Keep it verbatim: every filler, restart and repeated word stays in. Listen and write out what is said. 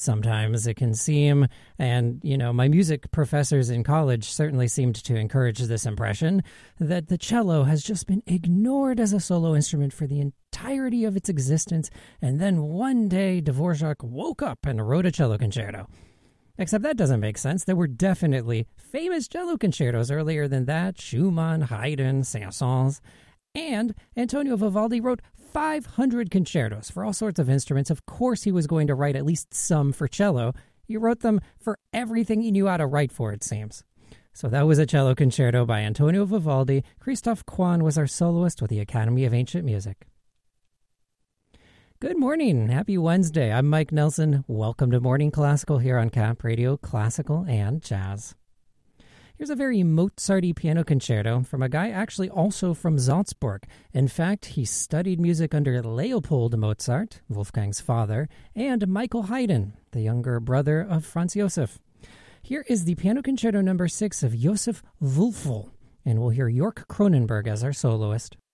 Sometimes it can seem, and, you know, my music professors in college certainly seemed to encourage this impression, that the cello has just been ignored as a solo instrument for the entirety of its existence, and then one day Dvorak woke up and wrote a cello concerto. Except that doesn't make sense. There were definitely famous cello concertos earlier than that. Schumann, Haydn, Saint-Saëns. And Antonio Vivaldi wrote five hundred concertos for all sorts of instruments. Of course he was going to write at least some for cello. He wrote them for everything he knew how to write for, it seems. So that was a cello concerto by Antonio Vivaldi. Christoph Kwan was our soloist with the Academy of Ancient Music. Good morning. Happy Wednesday. I'm Mike Nelson. Welcome to Morning Classical here on Cap Radio, Classical and Jazz. Here's a very Mozart-y piano concerto from a guy actually also from Salzburg. In fact, he studied music under Leopold Mozart, Wolfgang's father, and Michael Haydn, the younger brother of Franz Josef. Here is the piano concerto number six of Josef Wölfl, and we'll hear Jörg Kronenberg as our soloist.